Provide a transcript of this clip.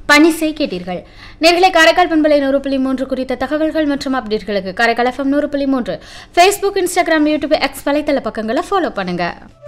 பணிசை கேட்டீர்கள். நேர்களை காரைக்கால் பண்பலை 100.3 குறித்த தகவல்கள் மற்றும் அப்டேட்களுக்கு Karaikal FM 100.3 Facebook, Instagram, YouTube, X வலைத்தள பக்கங்களை ஃபாலோ பண்ணுங்க.